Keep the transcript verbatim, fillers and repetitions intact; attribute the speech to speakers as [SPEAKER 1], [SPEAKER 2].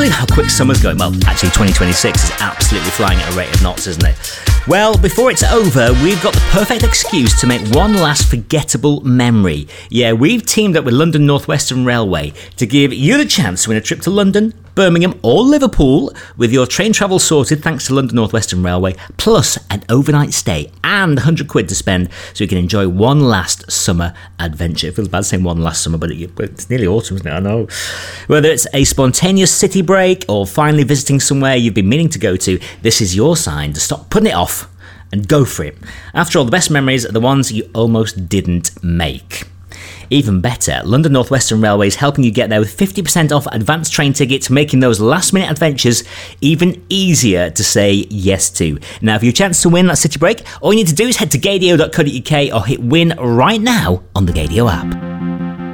[SPEAKER 1] at how quick summer's going. Well, actually, twenty twenty-six is absolutely flying at a rate of knots, isn't it? Well, before it's over, we've got the perfect excuse to make one last forgettable memory. Yeah, we've teamed up with London North Western Railway to give you the chance to win a trip to London, Birmingham or Liverpool with your train travel sorted thanks to London North Western Railway, plus an overnight stay and one hundred quid to spend so you can enjoy one last summer adventure. It feels bad saying one last summer, but it's nearly autumn, isn't it? I know. Whether it's a spontaneous city break or finally visiting somewhere you've been meaning to go to, this is your sign to stop putting it off and go for it. After all, the best memories are the ones you almost didn't make. Even better, London North Western Railway is helping you get there with fifty percent off advanced train tickets, making those last-minute adventures even easier to say yes to. Now, for your chance to win that city break, all you need to do is head to gadio dot co dot uk or hit win right now on the Gadio app.